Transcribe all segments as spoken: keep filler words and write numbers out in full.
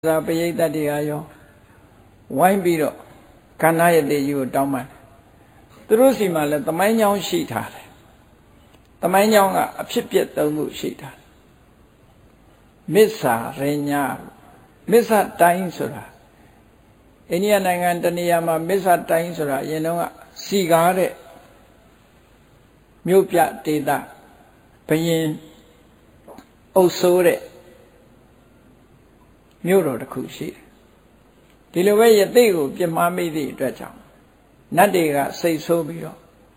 သာပရိသတ်တွေကရောဝိုင်းပြီးတော့ခန္ဓာရတဲ့ကြီးကိုတောင်းပန်သူတို့စီမှာလည်းသမိုင်းကြောင်းရှိထားတယ်သမိုင်းကြောင်းကအဖြစ်ပြက်သုံးခုရှိထားတယ်မစ္ဆာရညာမစ္ဆာတိုင်းဆိုတာအိန္ဒိယနိုင်ငံတနေရာမှာမစ္ဆာတိုင်းဆိုတာအရင်တော့ကစီကားတဲ့မြို့ပြဒေသဘယင်အုပ်စိုးတဲ့မြို့တော်တစ်ခုရှိတယ်ဒီလိုပဲယသိကိုပြမမိသည့်အတွက်ကြောင့်နတ်တွေကစိတ်ဆိုးပြီးတော့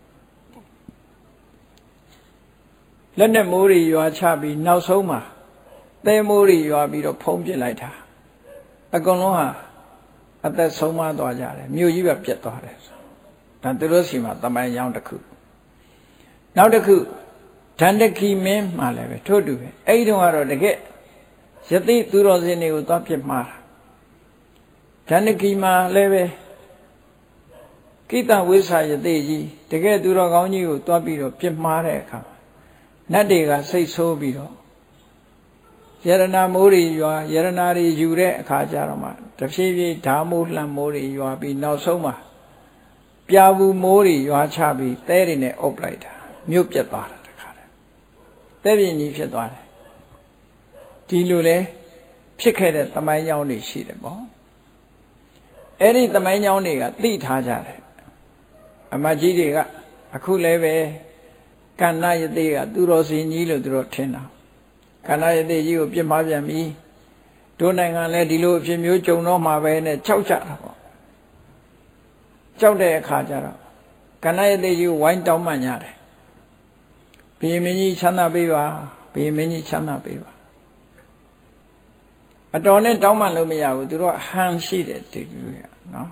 လက်နဲ့မိုးတွေရွာချပြီးနောက်ဆုံးမှာသဲမိုးတွေရွာပြီးတော့ဖုံးပစ်လိုက်တာအကုန်လုံးဟာအသက်ဆုံးမသွားကြတယ်မြို့ကြီးပဲပြတ်သွားတယ်ဒါသူတို့စီမှာတမန်ရောင်းတစ်ခုနောက်တစ်ခုဒန္တကီမင်းမှလည်းပဲထို့တူပဲအဲ့ဒီတော့ကတော့တကယ်ယသိသူတော်စင်တွေကိုသွားပြစ်မှားတာဒန္တကီမှာလည်းပဲကိတဝိဆာယသိကြီးတကယ်သူတော်ကောင်းကြီးကိုသွားပြီးတော့ပြစ်မှားတဲ့အခါနတ်တွေကစိတ်ဆိုးပြီးတော့ယရနာမိုးတွေရွာယရနာတွေယူတဲ့အခါကျတော့မှတဖြည်းဖြည်းဓာမိုးလှံမိုးတွေရွာပြီးနောက်ဆုံးမှာပြာဘူးမိုးတွေရွာချပြီးသဲတွေနဲ့အုပ်လိုက်တာမြို့ပြတ်သွားတာတခါတည်းသဲပြင်းကြီးဖြစ်သွားတယ်ဒီလိုလဲဖြစ်ခဲ့တဲ့သမိုင်းကြောင်းတွေရှိတယ်ပေါ့အဲ့ဒီသမိုင်းကြောင်းတွေကသိထားကြတယ်အမကြီးတွေကအခုလည်းပဲကန္နာယသိကသူတော်စင်ကြီးလို့သူတို့ထင်တာကန္နာယသိကြီးကိုပြစ်မှားပြန်ပြီတို့နိုင်ငံလည်းဒီလိုအဖြစ်မျိုးကြုံတော့မှာပဲနဲ့ကြောက်ကြတာပေါ့ကြောက်တဲ့အခါကျတော့ကန္နာယသိကြီးကိုဝိုင်းတောင်းပန်ကြတယ်ဘုရင်မင်းကြီးချမ်းသာပေးပါဘုရင်မင်းကြီးချမ်းသာပေးပါအတော်နဲ့တောင်းပန်လို့မရဘူးသူတို့ဟန်ရှိတယ်ဒီလိုရနော်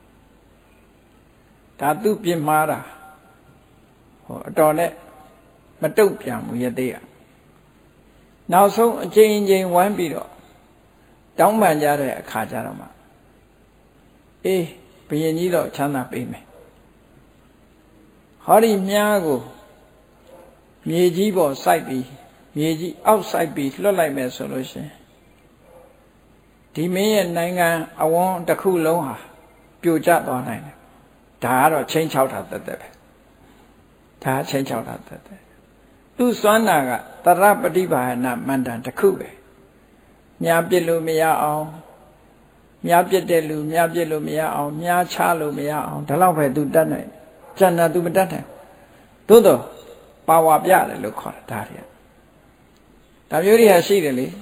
ဒါသူပြင်းမှားတာဟောအတော်နဲ့မတုတ်ပြန်ဘူးယသိကနောက်ဆုံးအချိန်ချင်းဝမ်းပြီးတော့တောင်းပန်ကြတဲ့အခါကျတော့မှအေးဘုရင်ကြီးတော့ချမ်းသာပေးမယ်ဟောဒီမြားကိုမြေကြီးပေါ်စိုက်ပြီးမြေကြီးအောက်စိုက်ပြီးလွတ်လိုက်မယ်ဆိုလို့ရှိရင်ဒီမင်းရဲ့နိုင်ငံအဝန်းတစ်ခုလုံးဟာပြိုကျသွားနိုင်တယ်ဒါကတော့ချင်းချောက်တာတက်တက်ပဲဒါချင်းချောက်တာတက်တက်သူစွမ်းနာကတရပฏิဘာယနာမန္တန်တစ်ခုပဲမြားပြစ်လို့မရအောင်မြားပြစ်တဲ့လူမြားပြစ်လို့မရအောင်မြားချလို့မရအောင်ဒါတော့ပဲသူတတ်နိုင်ကျန်တာသူမတတ်နိုင်သို့တော့ပါဝါပြတယ်လို့ခေါ်တာဒါတွေကဒါမျိုးတွေဟာရှိတယ်လေ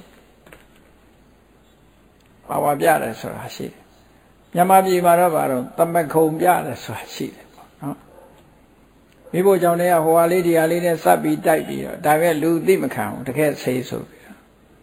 ပါဝါပြတယ်ဆိုတာရှိတယ်မြန်မာပြည်မှာတော့ဘာတော့တမခုံပြတယ်ဆိုတာရှိတယ်ပေါ့နော်မိဖို့ကြောင့်လည်းဟိုဟာလေးဒီဟာလေးနဲ့စပ်ပြီးတိုက်ပြီးတော့ဒါပဲလူသိမခံဘူးတကယ်ဆေးဆိုပြီးတော့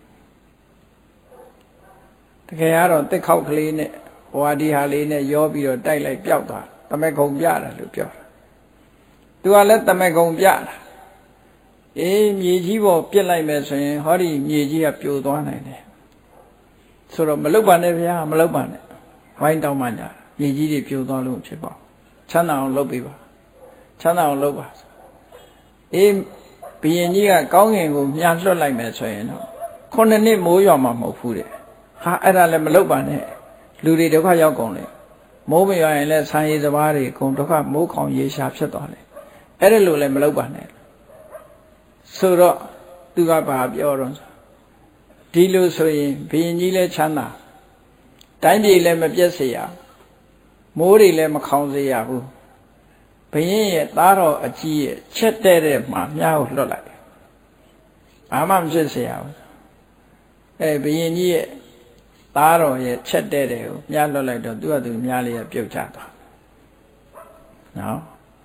တကယ်ကတော့တစ်ခေါက်ကလေးနဲ့ဟိုဟာဒီဟာလေးနဲ့ရောပြီးတော့တိုက်လိုက်ပျောက်သွားတမခုံပြတယ်လို့ပြောတာသူကလည်းတမခုံပြတာအေးမြေကြီးပေါ်ပြစ်လိုက်မယ်ဆိုရင်ဟောဒီမြေကြီးကပြိုသွားနိုင်တယ်ဆိုတော့မလုတ်ပါနဲ့ဗျာမလုတ်ပါနဲ့ဝိုင်းတောင်းမှညာမြေကြီးတွေပြိုသွားလို့ဖြစ်ပါချမ်းသာအောင်လုပ်ပေးပါချမ်းသာအောင်လုပ်ပါအေးဘုရင်ကြီးကကောင်းငင်ကိုမြားလွှတ်လိုက်မယ်ဆိုရင်တော့ခုနှစ်နှစ်မိုးရွာမှာမဟုတ်ဘူးတဲ့ဟာအဲ့ဒါလည်းမလုတ်ပါနဲ့လူတွေဒုက္ခရောက်ကုန်လေမိုးမရွာရင်လည်းဆံရည်စပါးတွေအကုန်ဒုက္ခမိုးခေါင်ရေရှာဖြစ်သွားတယ်အဲ့ဒါလိုလည်းမလုတ်ပါနဲ့ဆိုတော့သူကဘာပြောတော့ဒီလိုဆိုရင်ဘုရင်ကြီးလည်းချမ်းသာတိုင်းပြည်လည်းမပြတ်စေရမိုးတွေလည်းမခေါင်စေရဘူးဘုရင်ရဲ့သားတော်အကြီးရဲ့ချက်တဲ့တဲ့မှာမြားကိုလွတ်လိုက်ဘာမှမဖြစ်စေရဘူးအဲဘုရင်ကြီးရဲ့သားတော်ရဲ့ချက်တဲ့တဲ့ကိုမြားလွတ်လိုက်တော့သူကသူမြားလေးကပြုတ်ချသွားနော်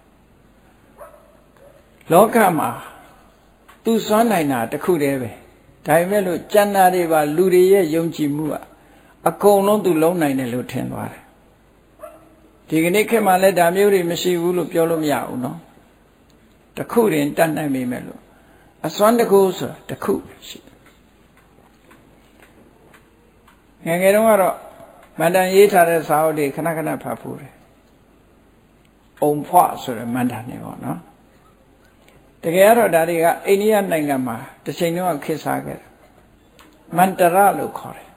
လောကမှာသူစွမ်းနိုင်တာတခုတည်းပဲဒါပေမဲ့လို့ကျန်တာတွေပါလူတွေရဲ့ယုံကြည်မှုကအကုန်လုံးသူလုံးနိုင်တယ်လို့ထင်သွားတယ်ဒီကနေ့ခေတ်မှာလည်းဒါမျိုးတွေမရှိဘူးလို့ပြောလို့မရဘူးနော်တခုတင်တတ်နိုင်မိမယ်လို့အစွမ်းတကူဆိုတာတခုရှိငယ်ငယ်တုန်းကတော့မန္တန်ရေးထားတဲ့စာအုပ်တွေခဏခဏဖတ်ဖို့တယ်အုံဖွားဆိုတဲ့မန္တန်နေပေါ့နော်တကယ်တော့ဒါတွေကအိန္ဒိယနိုင်ငံမှာတစ်ချိန်လုံးခေတ်စားခဲ့တယ်မန္တရလို့ခေါ်တယ်